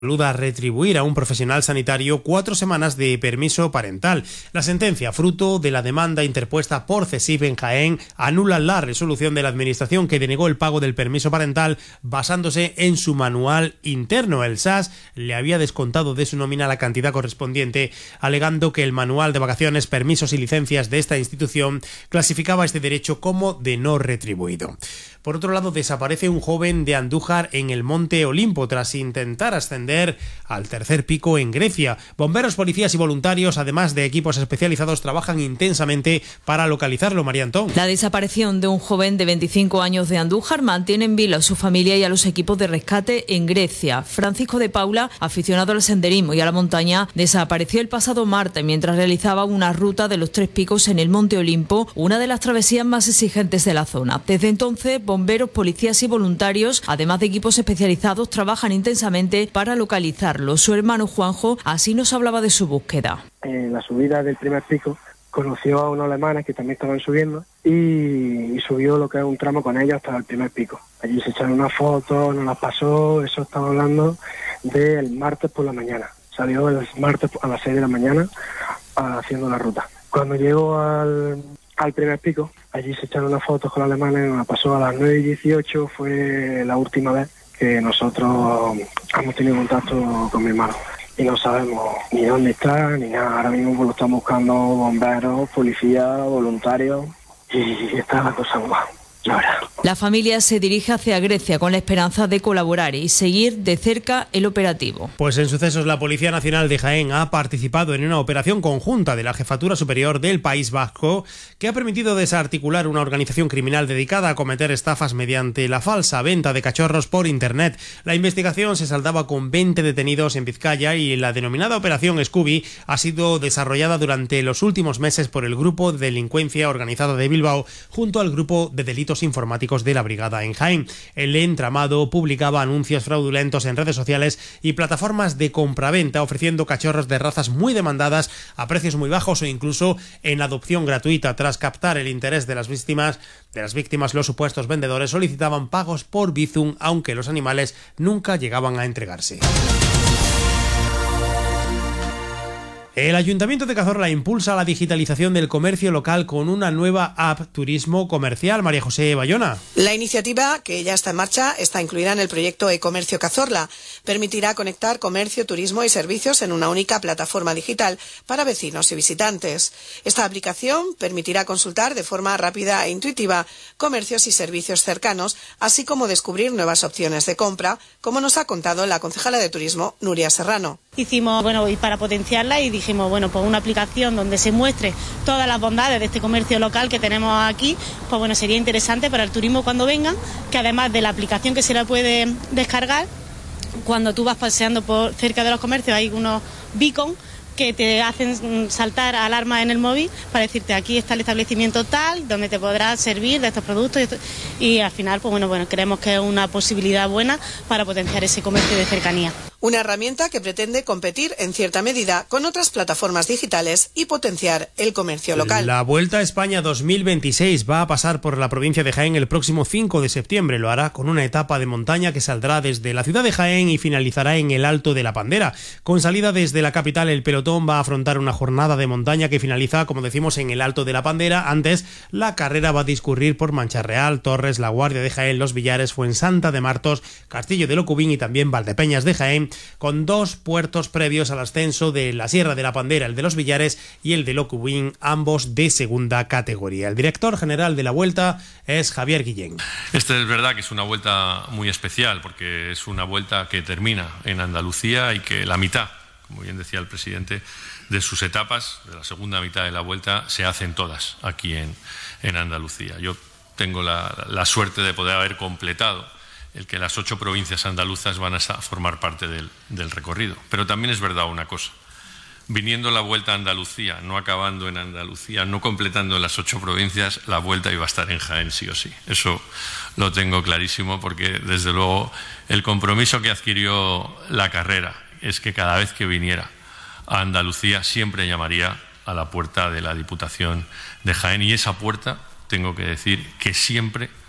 a retribuir a un profesional sanitario 4 semanas de permiso parental. La sentencia, fruto de la demanda interpuesta por CESIF en Jaén, anula la resolución de la Administración que denegó el pago del permiso parental basándose en su manual interno. El SAS le había descontado de su nómina la cantidad correspondiente, alegando que el manual de vacaciones, permisos y licencias de esta institución clasificaba este derecho como de no retribuido. Por otro lado, desaparece un joven de Andújar en el Monte Olimpo tras intentar ascender al tercer pico en Grecia. Bomberos, policías y voluntarios, además de equipos especializados, trabajan intensamente para localizarlo. María Antón. La desaparición de un joven de 25 años de Andújar mantiene en vilo a su familia y a los equipos de rescate en Grecia. Francisco de Paula, aficionado al senderismo y a la montaña, desapareció el pasado martes mientras realizaba una ruta de los 3 picos en el Monte Olimpo, una de las travesías más exigentes de la zona. Desde entonces, bomberos, policías y voluntarios, además de equipos especializados, trabajan intensamente para localizarlo. Su hermano Juanjo así nos hablaba de su búsqueda. En la subida del primer pico conoció a unos alemanes que también estaban subiendo y subió lo que es un tramo con ellos hasta el primer pico. Allí se echaron una foto, nos las pasó, eso estaba hablando del martes por la mañana. Salió el martes a las 6 de la mañana haciendo la ruta. Cuando llegó al primer pico, allí se echaron unas fotos con los alemanes, nos pasó a las 9:18, fue la última vez que nosotros hemos tenido contacto con mi hermano. Y no sabemos ni dónde está, ni nada. Ahora mismo pues lo están buscando bomberos, policías, voluntarios, y está la cosa guau. La familia se dirige hacia Grecia con la esperanza de colaborar y seguir de cerca el operativo. Pues en sucesos, la Policía Nacional de Jaén ha participado en una operación conjunta de la Jefatura Superior del País Vasco que ha permitido desarticular una organización criminal dedicada a cometer estafas mediante la falsa venta de cachorros por Internet. La investigación se saldaba con 20 detenidos en Vizcaya y la denominada Operación Scooby ha sido desarrollada durante los últimos meses por el Grupo de Delincuencia Organizada de Bilbao junto al Grupo de Delitos Informáticos de la Brigada en Jaén. El entramado publicaba anuncios fraudulentos en redes sociales y plataformas de compraventa ofreciendo cachorros de razas muy demandadas a precios muy bajos o incluso en adopción gratuita. Tras captar el interés de las víctimas, los supuestos vendedores solicitaban pagos por Bizum, aunque los animales nunca llegaban a entregarse. El Ayuntamiento de Cazorla impulsa la digitalización del comercio local con una nueva app Turismo Comercial. María José Bayona. La iniciativa, que ya está en marcha, está incluida en el proyecto E-Comercio Cazorla. Permitirá conectar comercio, turismo y servicios en una única plataforma digital para vecinos y visitantes. Esta aplicación permitirá consultar de forma rápida e intuitiva comercios y servicios cercanos, así como descubrir nuevas opciones de compra, como nos ha contado la concejala de Turismo, Nuria Serrano. Hicimos, y para potenciarla dijimos, pues una aplicación donde se muestre todas las bondades de este comercio local que tenemos aquí, pues sería interesante para el turismo cuando vengan, que además de la aplicación que se la puede descargar, cuando tú vas paseando por cerca de los comercios hay unos beacons que te hacen saltar alarmas en el móvil para decirte aquí está el establecimiento tal, donde te podrás servir de estos productos y al final, creemos que es una posibilidad buena para potenciar ese comercio de cercanía. Una herramienta que pretende competir en cierta medida con otras plataformas digitales y potenciar el comercio local. La Vuelta a España 2026 va a pasar por la provincia de Jaén el próximo 5 de septiembre. Lo hará con una etapa de montaña que saldrá desde la ciudad de Jaén y finalizará en el Alto de la Pandera. Con salida desde la capital, el pelotón va a afrontar una jornada de montaña que finaliza, como decimos, en el Alto de la Pandera. Antes, la carrera va a discurrir por Mancha Real, Torres, La Guardia de Jaén, Los Villares, Fuensanta de Martos, Castillo de Locubín y también Valdepeñas de Jaén, con 2 puertos previos al ascenso de la Sierra de la Pandera, el de Los Villares y el de Locubín, ambos de segunda categoría. El director general de la Vuelta es Javier Guillén. Es verdad que es una vuelta muy especial porque es una vuelta que termina en Andalucía y que la mitad, como bien decía el presidente, de sus etapas, de la segunda mitad de la vuelta, se hacen todas aquí en Andalucía. Yo tengo la suerte de poder haber completado el que las 8 provincias andaluzas van a formar parte del recorrido. Pero también es verdad una cosa, viniendo la Vuelta a Andalucía, no acabando en Andalucía, no completando las 8 provincias, la Vuelta iba a estar en Jaén sí o sí. Eso lo tengo clarísimo porque, desde luego, el compromiso que adquirió la carrera es que cada vez que viniera a Andalucía siempre llamaría a la puerta de la Diputación de Jaén, y esa puerta, tengo que decir, que siempre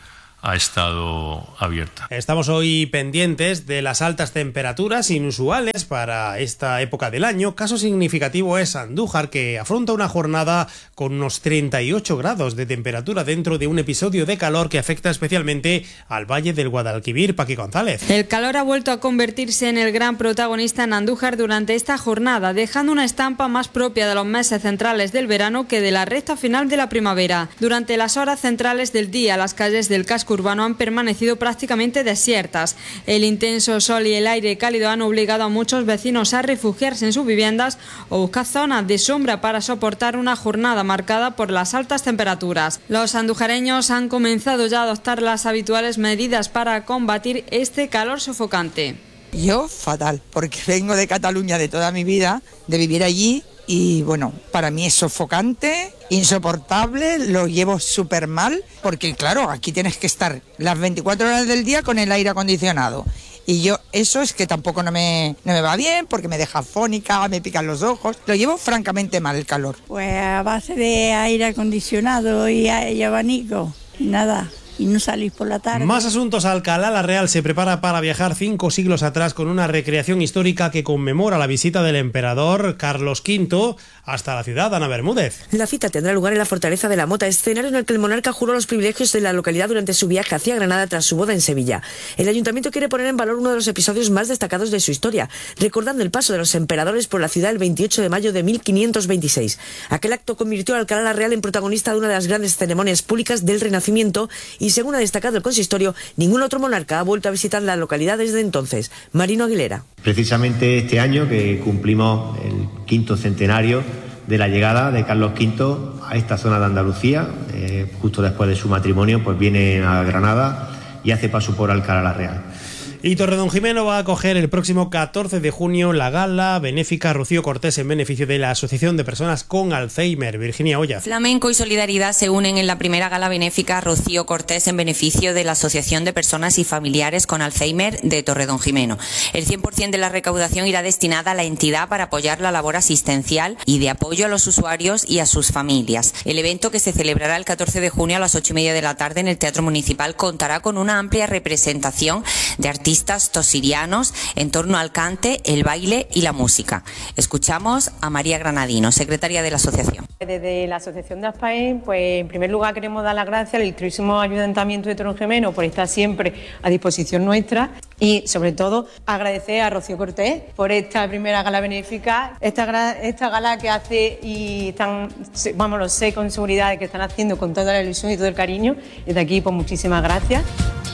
ha estado abierta. Estamos hoy pendientes de las altas temperaturas inusuales para esta época del año. Caso significativo es Andújar, que afronta una jornada con unos 38 grados de temperatura dentro de un episodio de calor que afecta especialmente al Valle del Guadalquivir. Paqui González. El calor ha vuelto a convertirse en el gran protagonista en Andújar durante esta jornada, dejando una estampa más propia de los meses centrales del verano que de la recta final de la primavera. Durante las horas centrales del día, las calles del casco urbano han permanecido prácticamente desiertas. El intenso sol y el aire cálido han obligado a muchos vecinos a refugiarse en sus viviendas o buscar zonas de sombra para soportar una jornada marcada por las altas temperaturas. Los andujareños han comenzado ya a adoptar las habituales medidas para combatir este calor sofocante. Yo fatal, porque vengo de Cataluña de toda mi vida, de vivir allí. Y bueno, para mí es sofocante, insoportable, lo llevo súper mal, porque claro, aquí tienes que estar las 24 horas del día con el aire acondicionado. Y yo, eso es que tampoco no me va bien, porque me deja afónica, me pican los ojos. Lo llevo francamente mal el calor. Pues a base de aire acondicionado y abanico, y nada. Y no salís por la tarde. Más asuntos. Alcalá la Real se prepara para viajar 5 siglos atrás con una recreación histórica que conmemora la visita del emperador Carlos V hasta la ciudad. Ana Bermúdez. La cita tendrá lugar en la Fortaleza de la Mota, escenario en el que el monarca juró los privilegios de la localidad durante su viaje hacia Granada tras su boda en Sevilla. El ayuntamiento quiere poner en valor uno de los episodios más destacados de su historia, recordando el paso de los emperadores por la ciudad el 28 de mayo de 1526. Aquel acto convirtió a Alcalá la Real en protagonista de una de las grandes ceremonias públicas del Renacimiento y, según ha destacado el consistorio, ningún otro monarca ha vuelto a visitar la localidad desde entonces. Marino Aguilera. Precisamente este año, que cumplimos el 5º centenario de la llegada de Carlos V a esta zona de Andalucía, justo después de su matrimonio, pues viene a Granada y hace paso por Alcalá la Real. Y Torredonjimeno va a acoger el próximo 14 de junio la gala benéfica Rocío Cortés en beneficio de la Asociación de Personas con Alzheimer. Virginia Olla. Flamenco y Solidaridad se unen en la primera gala benéfica Rocío Cortés en beneficio de la Asociación de Personas y Familiares con Alzheimer de Torredonjimeno. El 100% de la recaudación irá destinada a la entidad para apoyar la labor asistencial y de apoyo a los usuarios y a sus familias. El evento, que se celebrará el 14 de junio a las 8:30 de la tarde en el Teatro Municipal, contará con una amplia representación de artistas tosirianos en torno al cante, el baile y la música. Escuchamos a María Granadino, secretaria de la asociación. Desde la Asociación de ASPAEN, pues en primer lugar queremos dar las gracias al Ilustrísimo Ayuntamiento de Torredonjimeno por estar siempre a disposición nuestra y sobre todo agradecer a Rocío Cortés por esta primera gala benéfica, esta gala que hace y están, vamos, lo sé con seguridad que están haciendo con toda la ilusión y todo el cariño. Desde aquí, pues muchísimas gracias.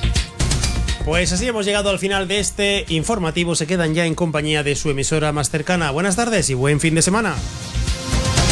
Pues así hemos llegado al final de este informativo. Se quedan ya en compañía de su emisora más cercana. Buenas tardes y buen fin de semana.